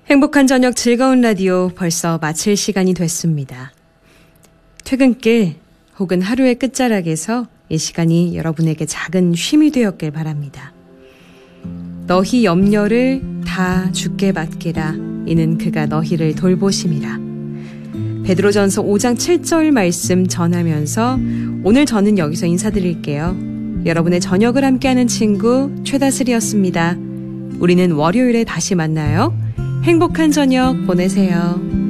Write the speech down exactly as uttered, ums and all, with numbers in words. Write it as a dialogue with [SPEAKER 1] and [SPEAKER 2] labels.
[SPEAKER 1] 행복한 저녁 즐거운 라디오 벌써 마칠 시간이 됐습니다. 퇴근길 혹은 하루의 끝자락에서 이 시간이 여러분에게 작은 쉼이 되었길 바랍니다. 너희 염려를 다 주께 맡기라. 이는 그가 너희를 돌보심이라. 베드로전서 오 장 칠 절 말씀 전하면서 오늘 저는 여기서 인사드릴게요. 여러분의 저녁을 함께하는 친구 최다슬이었습니다. 우리는 월요일에 다시 만나요. 행복한 저녁 보내세요.